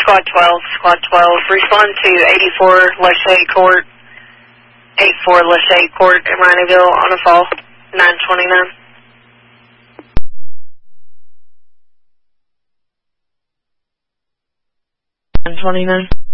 Squad 12, Squad 12. Respond to 84 Lachey Court, 84 Lachey Court in Rhineville on a fall, 929. 929.